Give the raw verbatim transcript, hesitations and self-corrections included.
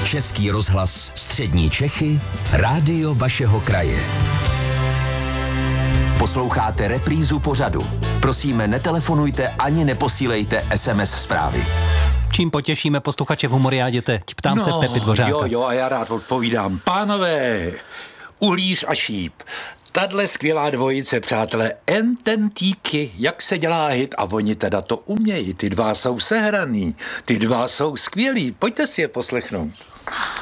Český rozhlas Střední Čechy, rádio vašeho kraje. Posloucháte reprízu pořadu. Prosíme, netelefonujte ani neposílejte es em es zprávy. Čím potěšíme posluchače v Humoriádě teď? Ptám no, se Pepy Dvořáka. Jo, jo, a já rád odpovídám. Pánové, Uhlíř a Šíp. Tadle skvělá dvojice, přátelé, ententíky, jak se dělá hit, a oni teda to umějí, ty dva jsou sehraný, ty dva jsou skvělí, pojďte si je poslechnout.